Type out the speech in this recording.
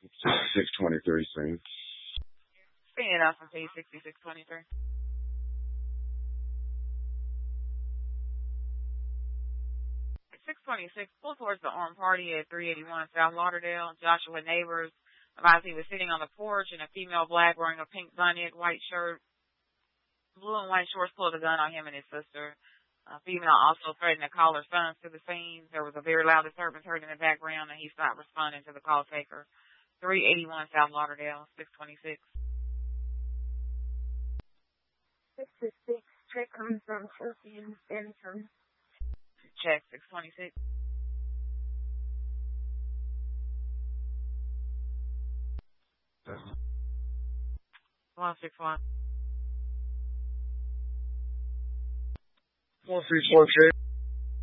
623 scene. Seeing off from page 6623. 626, pulled towards the armed party at 381 South Lauderdale. Joshua Neighbors advised he was sitting on the porch and a female black wearing a pink bunnet, white shirt, blue and white shorts pulled a gun on him and his sister. A female also threatened to call her sons to the scene. There was a very loud disturbance heard in the background, and he stopped responding to the call taker. 381 South Lauderdale, 626. 626, check coming from Chelsea and Stanton. Check, 626. One 61. 161 check.